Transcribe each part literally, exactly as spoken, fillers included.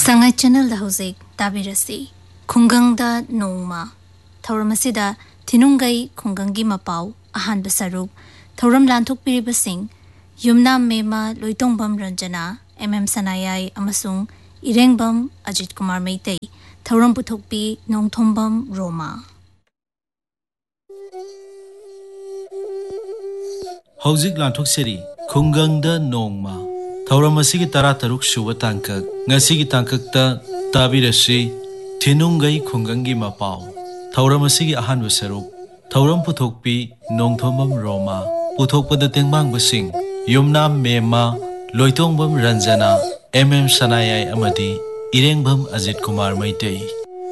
Sangai channel da hauzik tabirasi khunggangda nongma thauramasida thinungai khunggangi mapau ahan basaruk thauram lanthuk piribasing yumna mema loitongbam ranjana mm sanayai amasung irengbam Ajit Kumar Meitei thauram puthokpi nongthombam Roma Hauzik lanthuk seri khunggangda nongma Thauramasi tara taruk suwa tangkak ngasi tangkak ta tabirasi thinungai khunggangi mapau Thauramasi ahan basaruk thauram puthokpi nongthombam Roma puthokpada tengmang basing yumna mema loitongbam ranjana mm sanayai amadi irengbam Ajit Kumar Meitei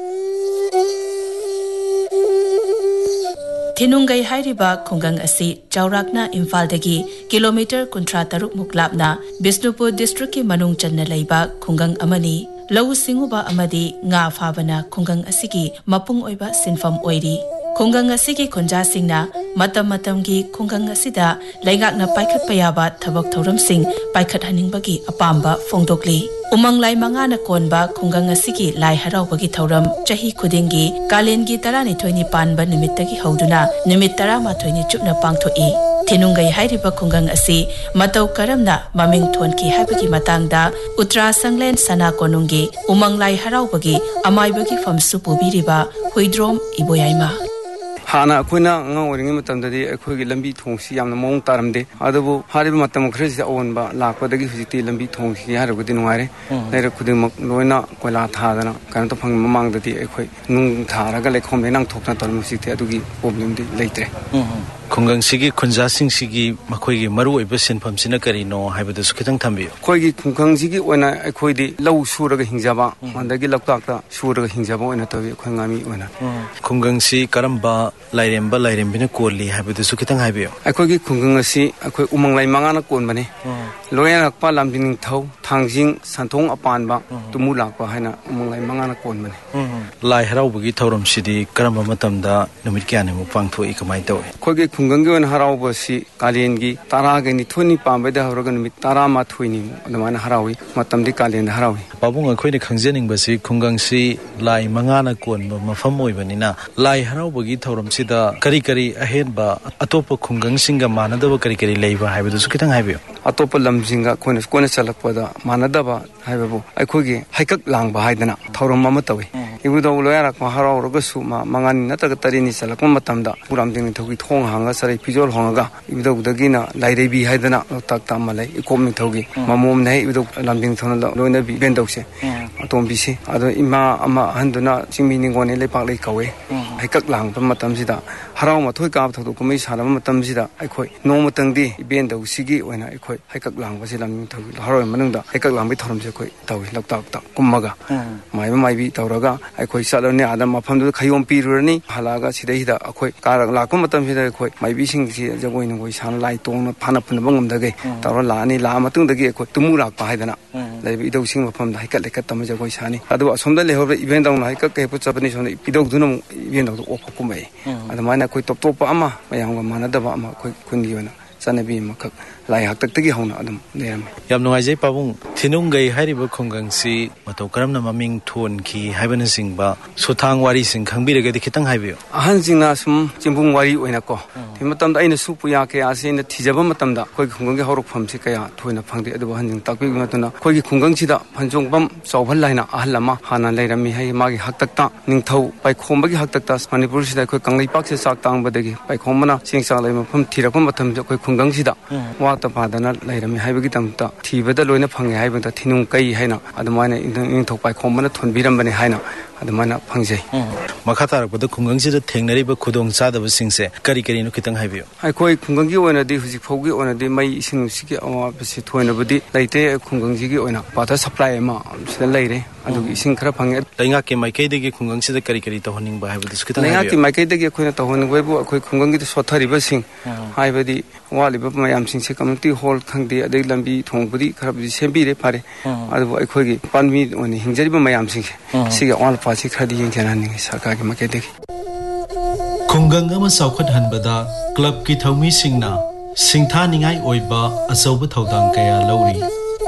Thinungai hairiba khunggang asi chaurakna Imphal dagi kilometer kuntra taruk muklapna Bisnupur district ki manung channa leiba khunggang amani lau singuba amadi nga phabana khunggang asigi mapung oiba sinfam oiri khunggang asigi khunja singna matam matam gi khunggang asida laingakna paikhat payaba thabak thoram sing paikhat haningbagi apamba fongdokli umang lai mangana konba khunggang asigi lai haraubagi thoram chahi khudingi kalengi tarani thoini panba nimittagi hauduna nimit tarama thoini chupna pangthoi Thinungai hairiba khunggang asi matau karamna maming thonki haibagi matangda Uttara Sanglen Sana Konungi umang lai haraubagi amaibagi famsu pubiriba huidrom iboyaima Hana Kuna Ngawing Matamdi, a quick lambi tongs, Yam Mong Taramde, Adabu, Hariba Matam Chris owned by Lapodagi Fiti Lambi tongs, he had within Wire, later Kudim Noina, Kola Tadana, Kanatopang among the equi, Nung Taraga, like Homenang Tokatan Music Adugi, Problem later. Khunggang sigi khunjasing sigi makhoi maru oiba sinpham sina kari no haibada sukitang thambi khoi gi khunggang sigi oina khoi di lau suraga hingjaba mandagi laktakta suraga hingjaba oina tawi khoi ngami oina khunggang si karamba lairemba lairembina koli haibada sukitang haibiyo khoi gi khunggang asi khoi umang lai mangana kon bane loya lakpa lamjing thau thangjing santhong apanba tumu lakpa haina umang lai mangana kon bane lai haraubugi thauram sidi karamba matamda numit kyane mu pangthoi kamai tawi khoi gi khunggangi wan harauba si kalengi taraga ni thoni pambeda hawraga numit tara ma thoini adamana harawi matamdi kalen harawi babung akhoi ni khangjening basi khunggang si lai mangana kon mafam oibanina lai haraubagi thauram sida kari kari ahenba atopa khunggang singa manadaba kari kari leiba haibadu sukitang haibiyo atopa lamjinga kone kone chalakpada manadaba haibabu aikhogi haikak langba haidana thauram ma tawi ibudo loyarak ma harauraga su ma mangani nataga tarini chalakma matamda puramding thogi thong hanga sarai pijol honga ibudo dagina lairebi haidana tak tamalai ikomni thogi mamom nei ibudo lamjing thona loina bi bendokse atom bisi ado ima ama handuna chingmini ngone lepak lei kawe haikak langba matamsida harau ma thoi ka thodu kumai sarama matamsida aikhoi nomatangdi ibendau sigi oina aikhoi haikak langba si lamjing thogi harau manungda haikak langbi thoramse khoi tawi laktak tak kummaga mai mai bi tawraga aikhoi salone adam mafamdu khayom pirurani halaga sidahida aikhoi karak lakum matam sida aikhoi maibi sing si jagoi ngoi san lai tong phana phana bangam dage tawra lani la matung dage aikhoi tumu rak pa haidana laibi idau sing mafam da haikat lekat tam jagoi sani adu asomda lehob event dong haikat ke pu chapani son idau dunam event dong op kumai adamana koi top top ama mayang mana daba ama koi kungi ona sanabi makak lai hak tak tagi hauna adam neram yam nungai jai pabung thinungai hairiba khunggang si matau karamna maming thon ki haibana singba sothang wari sing khangbiraga di khitang haibiyo ahan singna sum chimbung wari oina ko thimatam da aina supu ya ke asina thijaba matam da koi khunggang ge horok pham si kaya thoina phangde adu hanjing takpi matuna koi gi khunggang sida phanjongbam chawbal laina ahlama hana lairami hai magi hak tak ta ningthau pai khombagi hak tak ta manipur sida koi kanglai pak se sak tang badagi pai khomana chingsa lai mafam thirakam matam koi khunggang sida wa ta padana lairami haibagi tamta thibada loina phange haibanta thinung kai haina adamana ing thokpai khomana thonbirambani haina adamana phangjai makhatar bada khunggang sida thengnari ba khudong chadaba singse kari kari no kitang haibiyo ai koi khunggang gi oina di hujik phaugi oina di mai ising sigi awa basi thoina budi laite khunggang gi gi oina pata supply ma sida laire adu ising khara phange lainga ke mai kai degi khunggang sida kari kari to honing ba haibadu kitang lainga ki mai kai degi khoina to honing ba khoi khunggang gi sothari ba sing haibadi wali ba mayam sing se community hall khangde adai lambi thongbudi khara bi sembi re pare adu ai khoi gi panmi oni hingjari ba mayam sing sigi all pasi khadi yeng khanan ni sarkar gi makai degi khunggang ama saukhat hanbada club ki thaumi singna singtha ningai oiba achauba thodang kaya lauri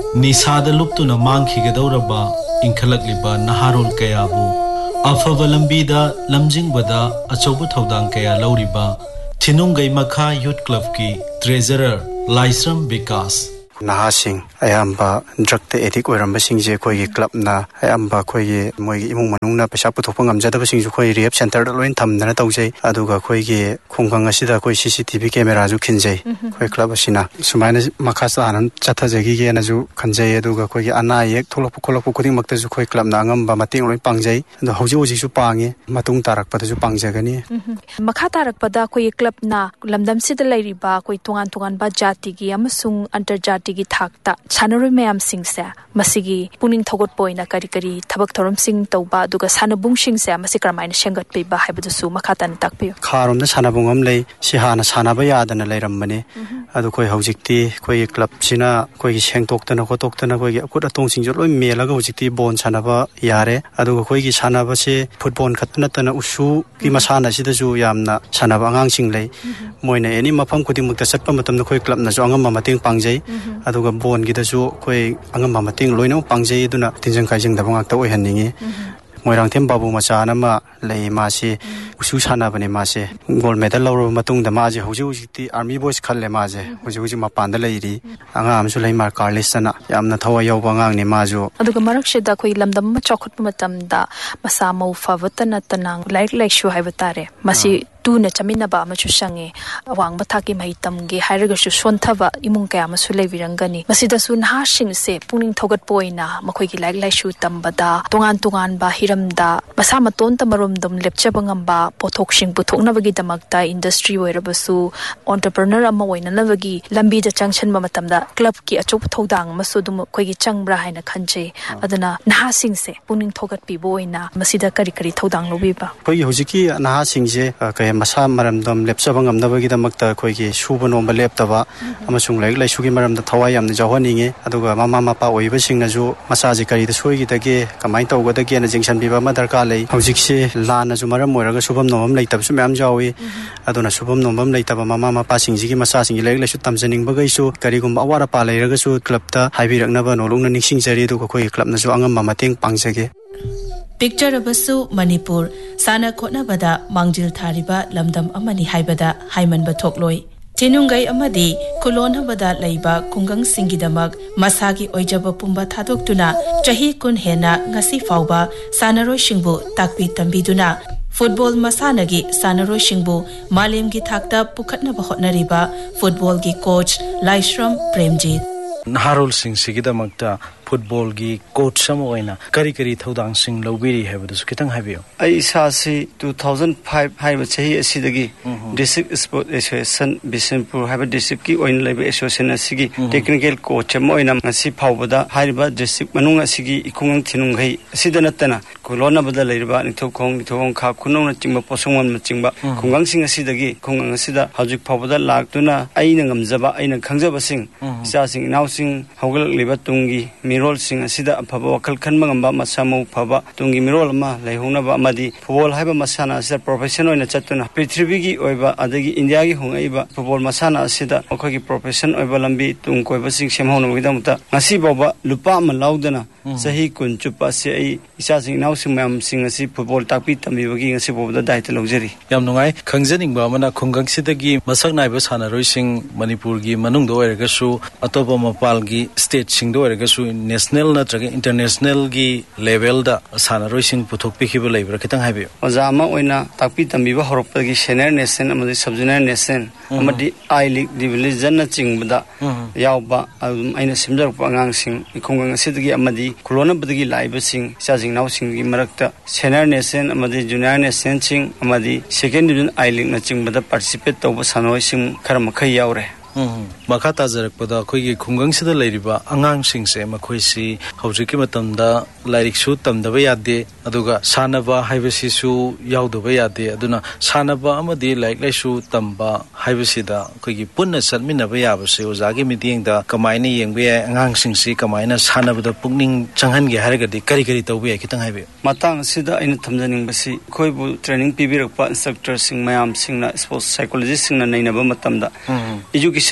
Nishadha लुप्तुना मांगखिगदौरबा इंखलकलिबा नहारोल कयाबु अफब लंबीदा लमजिंगबदा अचौब थौदांग कया लौरिबा थिनुंगई मखा youth club की treasurer Laishram Vikas Nahasing ayamba drug te edik oiram basing je koi club na ayamba koi moi imung manung na pesa puthopang amjada basing ju koi rehab center da loin thamdana taujai aduga koi ge khunggang asida koi C C T V camera ju khinjai koi club asina sumaina makhasa anan chatha jagi ge na ju khanjai aduga koi ge ana yek tholok kholok kuding makta ju koi club na angam ba mating loin pangjai adu hoji hoji ju pangi matung tarak pada ju pangjagani makha tarak pada koi club na lamdam sid lairi ba koi tungan tungan ba jati gi amasung antarjati gi thakta chanaroi mayam singse masigi puning thogot poina kari kari thabak thorom sing tauba duga sanabung singse masi karmaina shengat pe ba haibadu su makhatan takpi kharom na sanabungam lei si hana sanaba yadana leiram bane adu koi hojikti koi club sina koi gi sengtoktana ko toktana koi gi akut atong sing jo loi melaga hojikti bon sanaba yare adu koi gi sanaba se football khatna tana usu ki masana sida ju yamna sanaba angang sing lei moina eni mafam kuding mukta satpa matam na koi club na jo angam ma mating pangjai aduga bon gi da ju koi angam ma mating loina pangjai duna tinjang kai jing da bangak ta oi hanningi moirang them babu macha na ma lei ma si usu sana bane ma se gold medal lawro matung da ma je hoji hoji ti army boys khalle ma je hoji hoji ma pan da lei ri anga am su lei mar carlis na yamna thawa yaw bangang ni ma jo aduga marak she da koi lamdam ma chokhat matam da masa mau fawatana tanang like like shu haibatare masi tu na chamina ba ma chu sange awang ba thaki mai tamge hairaga shu sonthawa imung kaya ma su levirangani masida sun ha sing se puning thogat poina makhoi gi like like shu tambada tongan tongan ba hiramda masa maton tamarom dom lepcha bangam ba pothok sing puthokna bagi damakta industry oirabasu entrepreneur ama oina nabagi lambi da changchan ma matamda club ki achop thodang masu dum khoi gi changbra haina khanche adana naha sing se puning thogat pi boina masida kari kari thodang lobi ba koi hojiki naha sing je masa maram dom lepsa bangam na bagi damakta koi gi shuba nomba leptaba amasung laik lai sugi maram da thawai yamna jawhaninge aduga mama mapa oiba sing na ju masa ji kari da soi gi dage kamai tawga dage na jingsan biba ma darka lei hojik se la na ju maram moiraga subam nomam leitab su myam jawi aduna subam nomam leitaba mama mapa sing ji gi masa sing gi laik lai su tamjaning bagai su kari gum awara pa leiraga su club ta haibi rakna ba nolong na ningsing jari du koi club na ju angam ma mateng pangjage Picture abasu Manipur sana khotna bada mangjil thariba lamdam amani haibada haiman bathokloi Tinungai amadi kulon habada laiba kungang singidamak masagi oijaba pumba thadoktuna chahi kun hena ngasi fauba sanaroi singbu takpi tambiduna football masanagi sanaroi singbu malemgi thakta pukhatna bahotnariba football gi coach Laishram Premjit Naharol Singh Sigidamakta football gi coach sama oina kari kari thodang sing lobiri habadu kitang habiyo ai isa si two thousand five haiba chahi asidagi district sport association Bisenpur haiba district ki oin laiba association asigi technical coach ama oina ngasi phawbada haiba district manung asigi ikungang thinungai asida natana kolona bada laiba nithokong nithokong kha khunong na chingba posongwan ma chingba kungang sing asidagi kungang asida hajik phawbada laktuna aina ngamjaba aina khangjaba sing isa sing naw sing hawgal liba tungi mirol sing asida phaba wakal khanma ngamba masamu phaba tungi mirol ma laihona ba amadi football haiba masana asida professional oina chatuna prithvi gi oiba adagi india gi hungaiba football masana asida okhagi profession oiba lambi tung koiba sing semhona bidamta ngasi baba lupa ma laudana sahi kun chupa se ai isa sing naw sing mam sing asi football takpi tambi bagi ngasi bobda daita lojeri yam nungai khangjaning ba mana khungang sidagi masak naiba sana roi sing manipur gi manung do erga su atoba mapal gi state sing do erga su national natraga international gi level da sana roi sing puthok pikhiba leibra kitang haibe ojama oina takpi tambi ba horopta gi senior nation amadi sub junior nation amadi I league division na chingbada yawba aina simjar pa angang sing ikhungang sidagi amadi kulona badagi laiba sing chajing naw sing gi marakta senior nation amadi junior nation sing amadi second division I league na chingbada participate tawba sanoi sing kharma khai yawre makha tajarakpada khoigi khungang sida leiriba angang singse makhoi si hojiki matamda lairik su tamdaba yade aduga sanaba haibasi su yaudaba yade aduna sanaba amadi laik lai su tamba haibasi da khoigi punna salminaba yabase ojagi meeting da kamaina yengbe angang singsi kamaina sanaba da pungning changhan ge haragadi kari kari tawbe kitang haibe matang sida aina thamjaning basi khoibu training pibirakpa instructor sing mayam singna sports psychologist singna nainaba matamda education haiba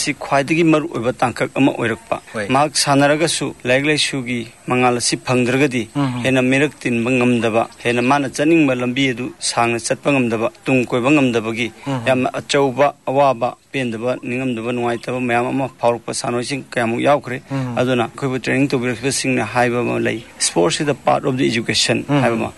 मसी ख्वाइदगी मरु ओइबा तांकक अमा ओइरकपा माक सानरगसु like लाइसुगी मंगाल असि फंगद्रगदी हेना मेरक तिनबा ngamdaba हेना माना चनिंगबा लंबी अदु सांगना चटपा ngamdaba तुंग कोइबा ngamdabagi याम अचौबा अवाबा पेंदबा निंगमदबा नुवाइतबा मयाम अमा फावरकपा सानोइसिंग कयामु यावखरे अदुना कोइबा training तोबिरखबसिंगना हाइबा मा लई sports is the part of the education हाइबा